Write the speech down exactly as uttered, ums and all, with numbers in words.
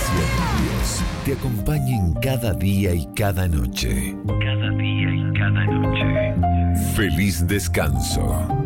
Dios te acompañen cada día y cada noche. Cada día y cada noche. Feliz descanso.